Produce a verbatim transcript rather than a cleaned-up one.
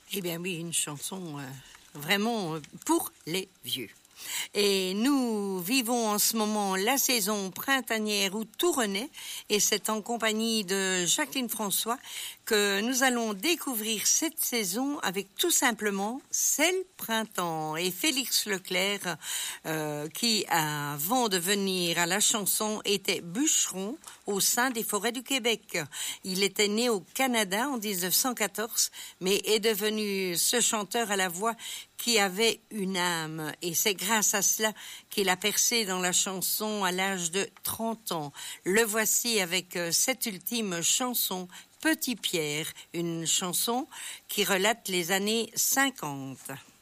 Eh bien oui, une chanson euh, vraiment euh, pour les vieux. Et nous vivons en ce moment la saison printanière où tout renaît, et c'est en compagnie de Jacqueline François que nous allons découvrir cette saison avec tout simplement C'est le printemps. Et Félix Leclerc, euh, qui avant de venir à la chanson était bûcheron au sein des forêts du Québec. Il était né au Canada en dix-neuf cent quatorze, mais est devenu ce chanteur à la voix qui avait une âme, et c'est grâce à cela qu'il a percé dans la chanson à l'âge de trente ans. Le voici avec cette ultime chanson, Petit Pierre, une chanson qui relate les années cinquante.